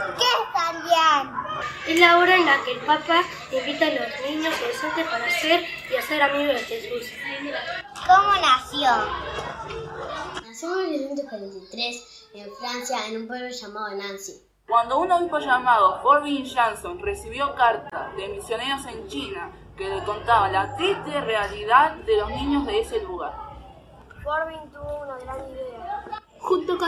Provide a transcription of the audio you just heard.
¿Qué estarían? Es la hora en la que el Papa invita a los niños y adolescentes para ser y hacer amigos de Jesús. ¿Cómo nació? Nació en 1943 en Francia, en un pueblo llamado Nancy. Cuando un obispo llamado Forbin Jansson recibió cartas de misioneros en China que le contaban la triste realidad de los niños de ese lugar. Forbin tuvo una gran idea. Junto con